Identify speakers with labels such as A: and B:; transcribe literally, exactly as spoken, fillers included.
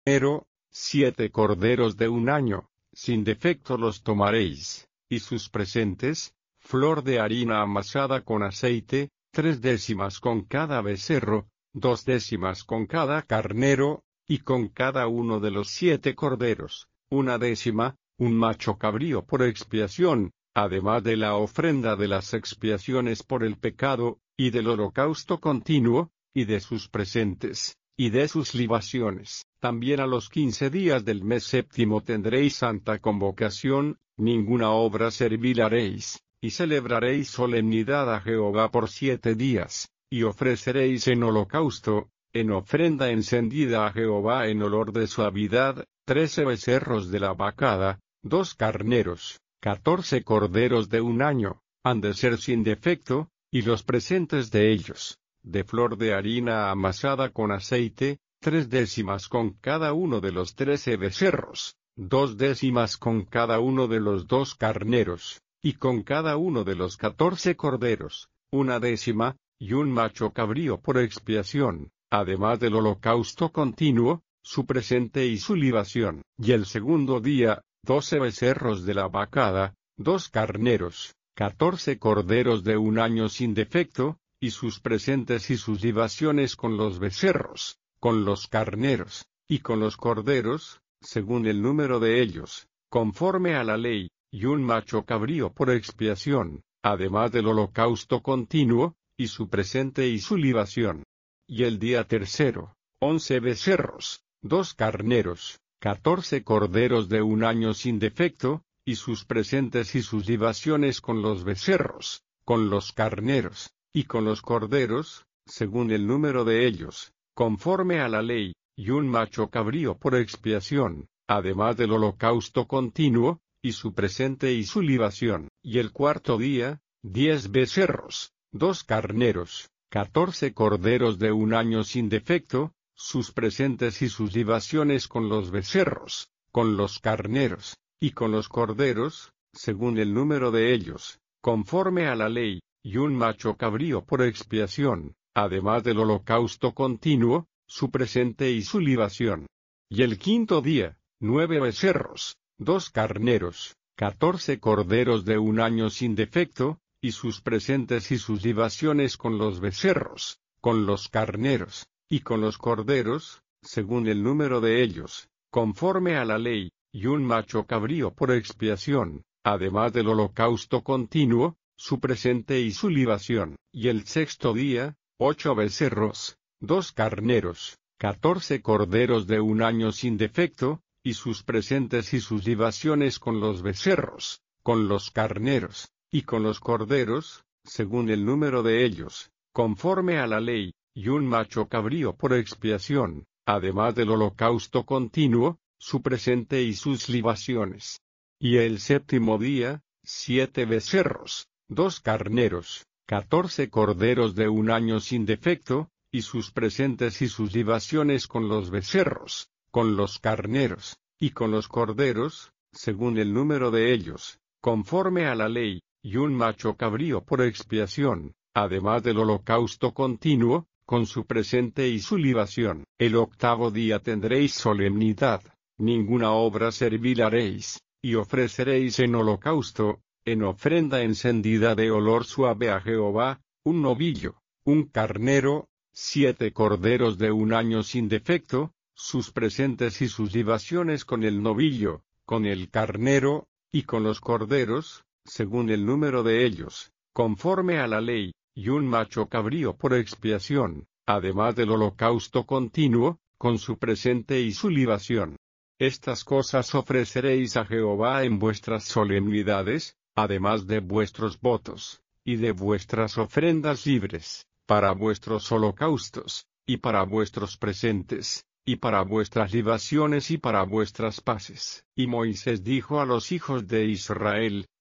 A: carnero, siete corderos de un año, sin defecto los tomaréis, y sus presentes, flor de harina amasada con aceite, tres décimas con cada becerro, dos décimas con cada carnero, y con cada uno de los siete corderos, una décima, un macho cabrío por expiación, además de la ofrenda de las expiaciones por el pecado, y del holocausto continuo, y de sus presentes, y de sus libaciones. También a los quince días del mes séptimo tendréis santa convocación, ninguna obra servil haréis, y celebraréis solemnidad a Jehová por siete días, y ofreceréis en holocausto, en ofrenda encendida a Jehová en olor de suavidad, trece becerros de la vacada, dos carneros, catorce corderos de un año, han de ser sin defecto, y los presentes de ellos, de flor de harina amasada con aceite, tres décimas con cada uno de los trece becerros, dos décimas con cada uno de los dos carneros, y con cada uno de los catorce corderos, una décima, y un macho cabrío por expiación, además del holocausto continuo, su presente y su libación. Y el segundo día, doce becerros de la vacada, dos carneros, catorce corderos de un año sin defecto, y sus presentes y sus libaciones con los becerros, con los carneros, y con los corderos, según el número de ellos, conforme a la ley, y un macho cabrío por expiación, además del holocausto continuo, y su presente y su libación. Y el día tercero, once becerros, dos carneros, catorce corderos de un año sin defecto, y sus presentes y sus libaciones con los becerros, con los carneros, y con los corderos, según el número de ellos, conforme a la ley, y un macho cabrío por expiación, además del holocausto continuo, y su presente y su libación. Y el cuarto día, diez becerros, dos carneros, catorce corderos de un año sin defecto, sus presentes y sus libaciones con los becerros, con los carneros, y con los corderos, según el número de ellos, conforme a la ley, y un macho cabrío por expiación, además del holocausto continuo, su presente y su libación. Y el quinto día, nueve becerros, dos carneros, catorce corderos de un año sin defecto, y sus presentes y sus libaciones con los becerros, con los carneros, y con los corderos, según el número de ellos, conforme a la ley, y un macho cabrío por expiación, además del holocausto continuo, su presente y su libación. Y el sexto día, ocho becerros, dos carneros, catorce corderos de un año sin defecto, y sus presentes y sus libaciones con los becerros, con los carneros, y con los corderos, según el número de ellos, conforme a la ley, y un macho cabrío por expiación, además del holocausto continuo, su presente y sus libaciones. Y el séptimo día, siete becerros, dos carneros, catorce corderos de un año sin defecto, y sus presentes y sus libaciones con los becerros, con los carneros, y con los corderos, según el número de ellos, conforme a la ley, y un macho cabrío por expiación, además del holocausto continuo, con su presente y su libación. El octavo día tendréis solemnidad, ninguna obra servil haréis, y ofreceréis en holocausto, en ofrenda encendida de olor suave a Jehová, un novillo, un carnero, siete corderos de un año sin defecto, sus presentes y sus libaciones con el novillo, con el carnero, y con los corderos, según el número de ellos, conforme a la ley, y un macho cabrío por expiación, además del holocausto continuo, con su presente y su libación. Estas cosas ofreceréis a Jehová en vuestras solemnidades, además de vuestros votos, y de vuestras ofrendas libres, para vuestros holocaustos, y para vuestros presentes, y para vuestras libaciones y para vuestras paces. Y Moisés dijo a los hijos de Israel: